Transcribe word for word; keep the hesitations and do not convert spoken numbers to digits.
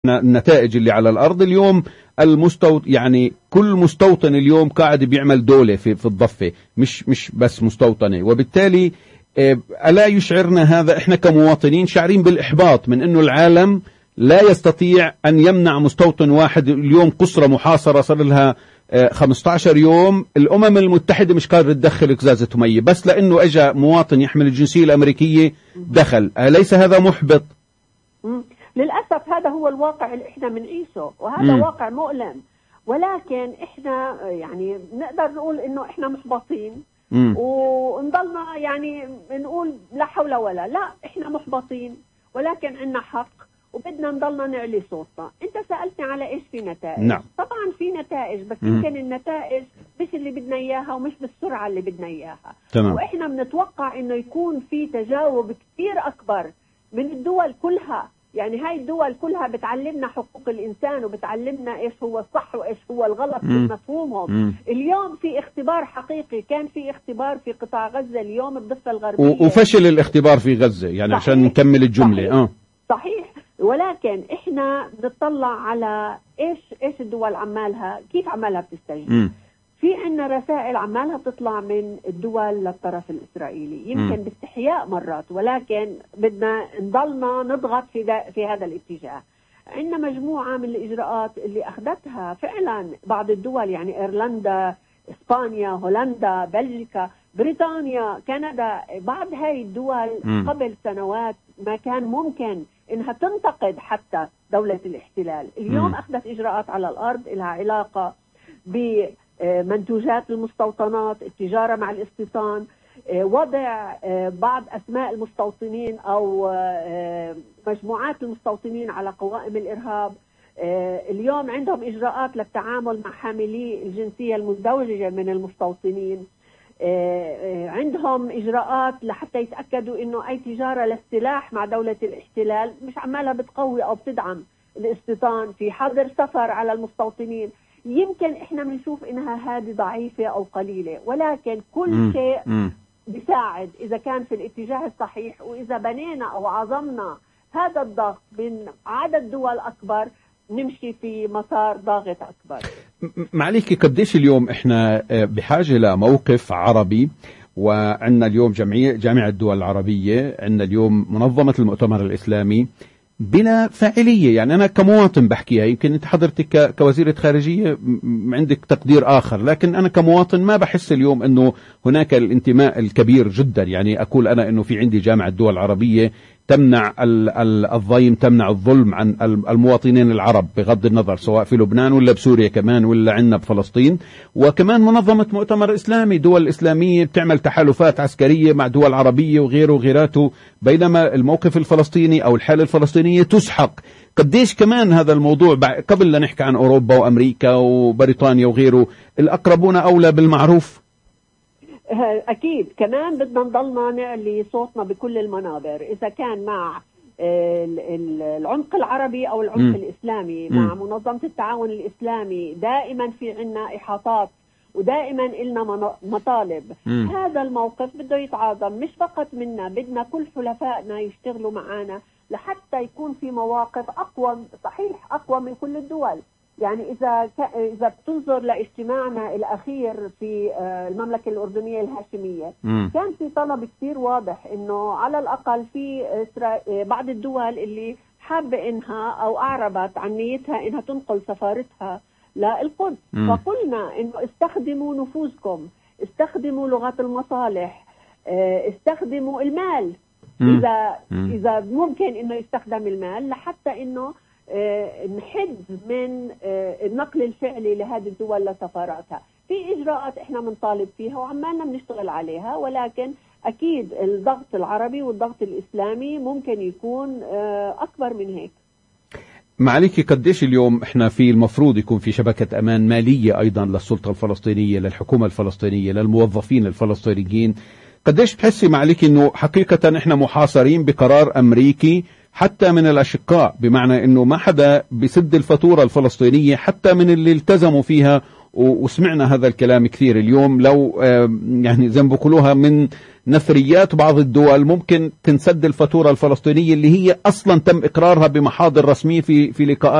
النتائج اللي على الأرض اليوم المستوط يعني كل مستوطن اليوم قاعد بيعمل دولة في في الضفة، مش مش بس مستوطنة، وبالتالي ألا يشعرنا هذا إحنا كمواطنين شعرين بالإحباط من إنه العالم لا يستطيع أن يمنع مستوطن واحد. اليوم قصرى محاصرة صار لها خمسة عشر يوم، الأمم المتحدة مش قادرة تدخل إزازة مية بس لأنه أجا مواطن يحمل الجنسية الأمريكية دخل. أليس هذا محبط؟ للأسف هذا هو الواقع اللي إحنا بنعيشه، وهذا م. واقع مؤلم، ولكن إحنا يعني نقدر نقول إنه إحنا محبطين م. ونضلنا يعني نقول لا حول ولا لا، إحنا محبطين ولكن عندنا حق وبدنا نضلنا نعلي صوتنا. أنت سألتني على إيش في نتائج. نعم. طبعا في نتائج، بس يمكن النتائج مش اللي بدنا إياها ومش بالسرعة اللي بدنا إياها. تمام. وإحنا بنتوقع إنه يكون في تجاوب كثير أكبر من الدول كلها. يعني هاي الدول كلها بتعلمنا حقوق الإنسان وبتعلمنا إيش هو الصح وإيش هو الغلط في مفهومهم. اليوم في اختبار حقيقي، كان في اختبار في قطاع غزة اليوم الضفة الغربية، وفشل الاختبار في غزة يعني. صحيح. عشان نكمل الجملة. صحيح. آه. صحيح. ولكن إحنا نطلع على إيش إيش الدول عمالها كيف عمالها بتستجيب. م. في عنا رسائل عمالها بتطلع من الدول للطرف الإسرائيلي، يمكن م. باستحياء مرات، ولكن بدنا نضلنا نضغط في, في هذا الاتجاه. عندنا مجموعة من الإجراءات اللي أخذتها فعلا بعض الدول، يعني إيرلندا، إسبانيا، هولندا، بلجيكا، بريطانيا، كندا. بعض هاي الدول م. قبل سنوات ما كان ممكن إنها تنتقد حتى دولة الاحتلال. اليوم م. أخذت إجراءات على الأرض لها علاقة ب منتوجات المستوطنات، التجارة مع الاستيطان، وضع بعض أسماء المستوطنين أو مجموعات المستوطنين على قوائم الإرهاب. اليوم عندهم إجراءات للتعامل مع حاملي الجنسية المزدوجة من المستوطنين. عندهم إجراءات لحتى يتأكدوا إنه أي تجارة للسلاح مع دولة الاحتلال مش عمالها بتقوي أو بتدعم الاستيطان، في حظر سفر على المستوطنين. يمكن إحنا بنشوف إنها هذه ضعيفة أو قليلة، ولكن كل م. شيء م. بيساعد إذا كان في الاتجاه الصحيح، وإذا بنينا أو عظمنا هذا الضغط من عدد دول أكبر نمشي في مسار ضاغط أكبر. معليك قديش اليوم إحنا بحاجة لموقف عربي، وعندنا اليوم جمعية جامعة الدول العربية، عندنا اليوم منظمة المؤتمر الإسلامي بلا فاعلية. يعني أنا كمواطن بحكيها، يمكن أنت حضرتك كوزيرة خارجية عندك تقدير آخر، لكن أنا كمواطن ما بحس اليوم أنه هناك الانتماء الكبير جدا. يعني أقول أنا أنه في عندي جامعة الدول العربية تمنع الضيم، تمنع الظلم عن المواطنين العرب بغض النظر سواء في لبنان ولا بسوريا كمان ولا عندنا بفلسطين. وكمان منظمة مؤتمر إسلامي، دول إسلامية بتعمل تحالفات عسكرية مع دول عربية وغيره وغيراته، بينما الموقف الفلسطيني أو الحالة الفلسطينية تسحق. قديش كمان هذا الموضوع قبل لا نحكي عن أوروبا وأمريكا وبريطانيا وغيره، الأقربون أولى بالمعروف. أكيد كمان بدنا نضلنا نعلي صوتنا بكل المنابر، إذا كان مع العمق العربي أو العمق م. الإسلامي، م. مع منظمة التعاون الإسلامي. دائما في عنا إحاطات ودائما إلنا مطالب. م. هذا الموقف بده يتعاظم مش فقط منا، بدنا كل حلفائنا يشتغلوا معنا لحتى يكون في مواقف أقوى، صحيح أقوى من كل الدول. يعني إذا إذا بتنظر لاجتماعنا الأخير في المملكة الأردنية الهاشمية، م. كان في طلب كثير واضح إنه على الأقل في بعض الدول اللي حابة إنها أو أعربت عن نيتها إنها تنقل سفارتها للقدس، م. فقلنا إنه استخدموا نفوذكم، استخدموا لغة المصالح، استخدموا المال، م. إذا م. إذا ممكن إنه يستخدم المال لحتى إنه نحد من النقل الفعلي لهذه الدول لسفاراتها. في إجراءات إحنا بنطالب فيها وعمالنا بنشتغل عليها، ولكن أكيد الضغط العربي والضغط الإسلامي ممكن يكون أكبر من هيك. معليك قديش اليوم إحنا في المفروض يكون في شبكة أمان مالية أيضا للسلطة الفلسطينية، للحكومة الفلسطينية، للموظفين الفلسطينيين. قديش بحسي معليك إنه حقيقة إحنا محاصرين بقرار أمريكي حتى من الأشقاء، بمعنى أنه ما حدا بيسد الفاتورة الفلسطينية حتى من اللي التزموا فيها وسمعنا هذا الكلام كثير اليوم. لو يعني زي ما بيقولوها من نثريات بعض الدول ممكن تنسد الفاتورة الفلسطينية اللي هي أصلا تم إقرارها بمحاضر رسمية في في لقاءات